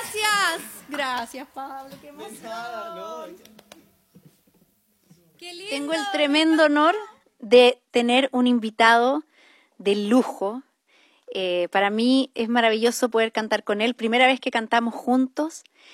Gracias, Pablo, qué emoción. Qué lindo. Tengo el tremendo honor de tener un invitado de lujo. Para mí es maravilloso poder cantar con él. Primera vez que cantamos juntos.